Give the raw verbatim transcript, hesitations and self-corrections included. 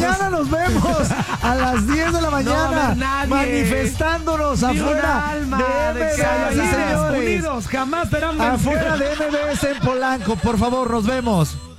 mañana nos vemos a las diez de la mañana no manifestándonos afuera alma de M B S, de señores. Unidos jamás serán vencidos. Afuera de M B S en Polanco, por favor, nos vemos.